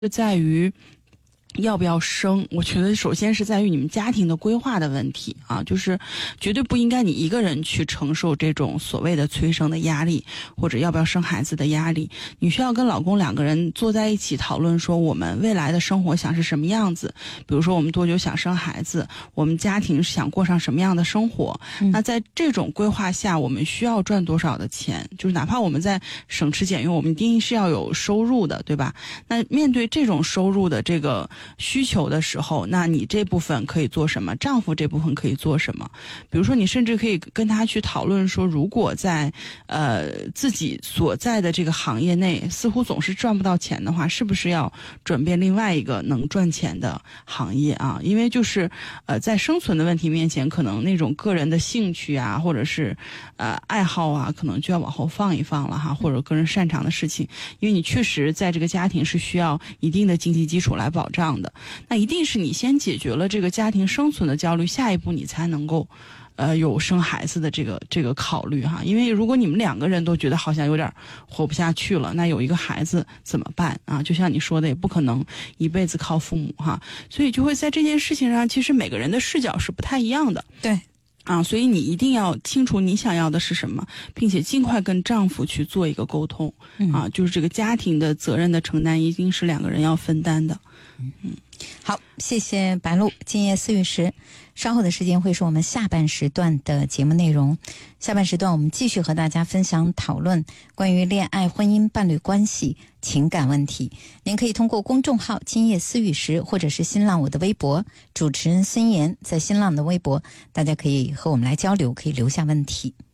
在于要不要生，我觉得首先是在于你们家庭的规划的问题啊，就是绝对不应该你一个人去承受这种所谓的催生的压力，或者要不要生孩子的压力。你需要跟老公两个人坐在一起讨论说我们未来的生活想是什么样子，比如说我们多久想生孩子，我们家庭是想过上什么样的生活。那在这种规划下，我们需要赚多少的钱，就是哪怕我们在省吃俭用，我们一定是要有收入的，对吧？那面对这种收入的这个需求的时候，那你这部分可以做什么，丈夫这部分可以做什么。比如说你甚至可以跟他去讨论说，如果在自己所在的这个行业内似乎总是赚不到钱的话，是不是要转变另外一个能赚钱的行业啊？因为就是在生存的问题面前，可能那种个人的兴趣啊，或者是爱好啊，可能就要往后放一放了哈，或者个人擅长的事情，因为你确实在这个家庭是需要一定的经济基础来保障的。那一定是你先解决了这个家庭生存的焦虑，下一步你才能够有生孩子的这个考虑哈。因为如果你们两个人都觉得好像有点活不下去了，那有一个孩子怎么办啊？就像你说的，也不可能一辈子靠父母哈，所以就会在这件事情上，其实每个人的视角是不太一样的。 对啊，所以你一定要清楚你想要的是什么，并且尽快跟丈夫去做一个沟通。啊，就是这个家庭的责任的承担一定是两个人要分担的。 好，谢谢白露。今夜思雨时，稍后的时间会是我们下半时段的节目内容。下半时段我们继续和大家分享讨论关于恋爱、婚姻、伴侣关系、情感问题。您可以通过公众号今夜思雨时，或者是新浪我的微博主持人孙岩，在新浪的微博大家可以和我们来交流，可以留下问题。